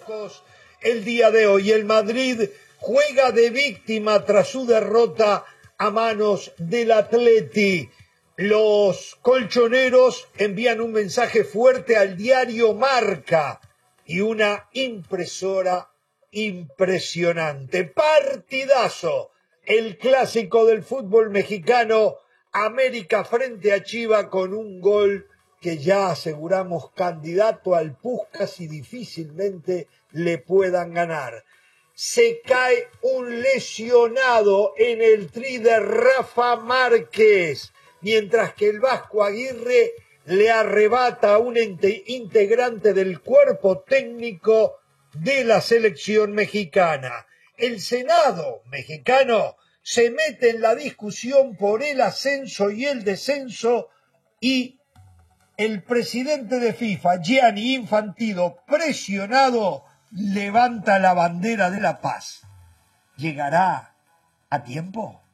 El día de hoy el Madrid juega de víctima tras su derrota a manos del Atleti. Los colchoneros envían un mensaje fuerte al diario Marca y una impresora impresionante. Partidazo, el clásico del fútbol mexicano, América frente a Chivas con un gol que ya aseguramos candidato al Puskás y difícilmente le puedan ganar. Se cae un lesionado en el tri de Rafa Márquez, mientras que el Vasco Aguirre le arrebata a un integrante del cuerpo técnico de la selección mexicana. El Senado mexicano se mete en la discusión por el ascenso y el descenso y el presidente de FIFA, Gianni Infantino, presionado, levanta la bandera de la paz. ¿Llegará a tiempo?